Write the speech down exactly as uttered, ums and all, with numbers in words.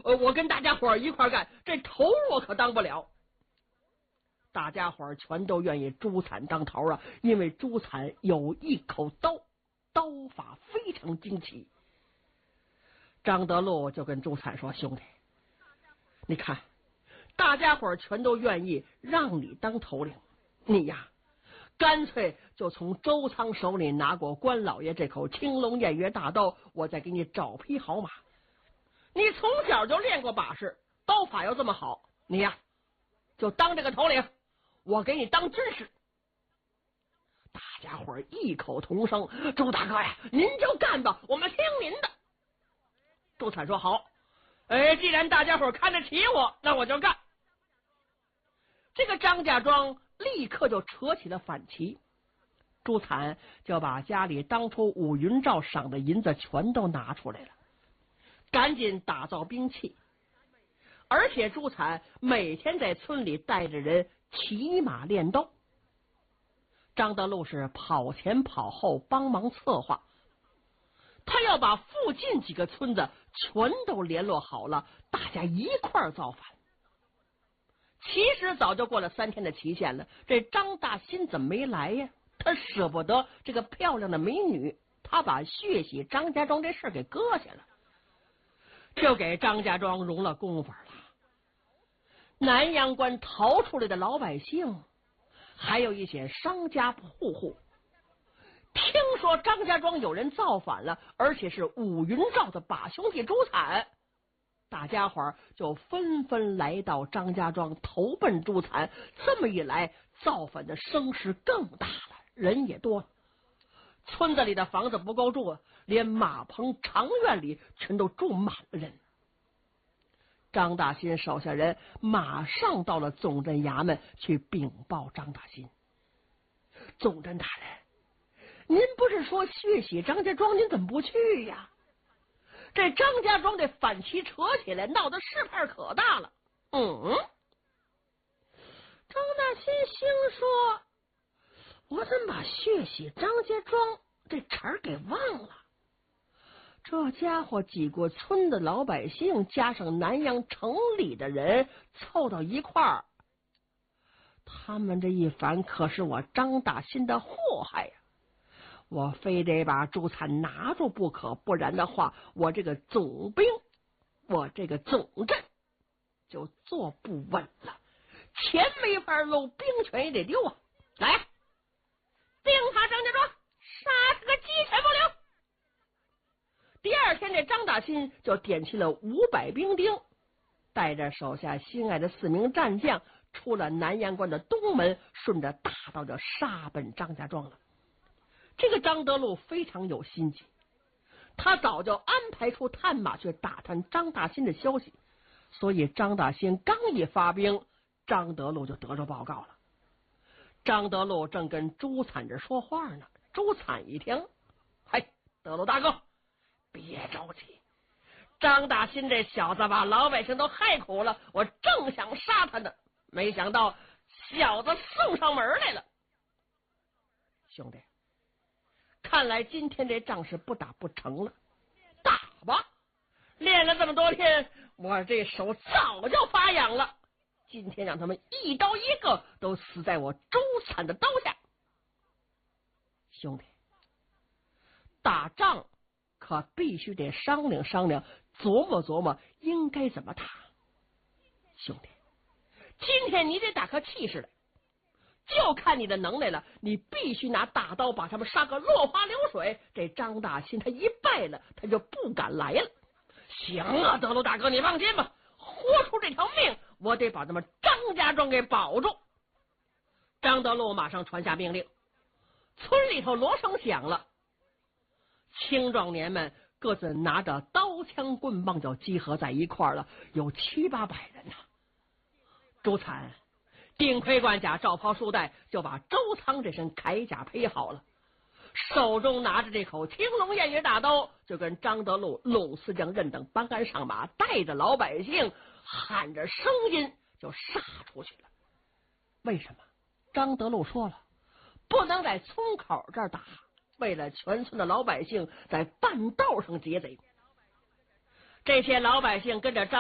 呃，我跟大家伙一块干，这头我可当不了。大家伙全都愿意朱灿当头啊，因为朱灿有一口刀，刀法非常精奇。张德禄就跟朱灿说：“兄弟，你看，大家伙全都愿意让你当头领，你呀，干脆就从周仓手里拿过关老爷这口青龙偃月大刀，我再给你找匹好马。你从小就练过把式，刀法又这么好，你呀，就当这个头领。”我给你当军师。大家伙异口同声：“朱大哥呀，您就干吧，我们听您的。”朱灿说：“好，哎，既然大家伙看得起我，那我就干。”这个张家庄立刻就扯起了反旗，朱灿就把家里当初武云照赏的银子全都拿出来了，赶紧打造兵器。而且朱灿每天在村里带着人骑马练刀，张德禄是跑前跑后帮忙策划，他要把附近几个村子全都联络好了，大家一块儿造反。其实早就过了三天的期限了，这张大新怎么没来呀？他舍不得这个漂亮的美女，他把血洗张家庄这事给搁下了，就给张家庄容了功夫了。南阳关逃出来的老百姓，还有一些商家户户，听说张家庄有人造反了，而且是武云照的把兄弟朱灿，大家伙就纷纷来到张家庄投奔朱灿。这么一来，造反的声势更大了，人也多了。村子里的房子不够住，连马棚长院里全都住满了人。张大新手下人马上到了总镇衙门去禀报张大新。总镇大人，您不是说血洗张家庄，您怎么不去呀？这张家庄的反旗扯起来，闹得事派可大了。嗯，张大新心说，我怎么把血洗张家庄这茬儿给忘了？这家伙几个村的老百姓加上南阳城里的人凑到一块儿，他们这一反可是我张大新的祸害呀！我非得把朱灿拿住不可，不然的话，我这个总兵，我这个总镇就坐不稳了，钱没法搂，兵权也得丢啊！来，兵发张家庄，杀他个鸡犬不留！第二天，这张大新就点起了五百兵丁，带着手下心爱的四名战将，出了南阳关的东门，顺着大道就杀奔张家庄了。这个张德禄非常有心机，他早就安排出探马去打探张大新的消息，所以张大新刚一发兵，张德禄就得着报告了。张德禄正跟朱灿这说话呢，朱灿一听，嘿，德禄大哥，别着急，张大新这小子把老百姓都害苦了，我正想杀他呢，没想到小子送上门来了。兄弟，看来今天这仗是不打不成了，打吧！练了这么多天，我这手早就发痒了，今天让他们一刀一个都死在我朱灿的刀下。兄弟，打仗可必须得商量商量，琢磨琢磨应该怎么打。兄弟，今天你得打个气势来，就看你的能耐了，你必须拿大刀把他们杀个落花流水。这张大新他一败了，他就不敢来了。行啊，德禄大哥，你放心吧，豁出这条命，我得把他们张家庄给保住。张德禄马上传下命令，村里头锣声响了，青壮年们各自拿着刀枪棍棒就集合在一块儿了，有七八百人呐、啊。朱灿顶盔贯甲，罩袍束带，就把周仓这身铠甲配好了，手中拿着这口青龙偃月大刀，就跟张德禄、鲁四将任等班干上马，带着老百姓喊着声音就杀出去了。为什么？张德禄说了，不能在村口这儿打，为了全村的老百姓在半道上劫贼。这些老百姓跟着张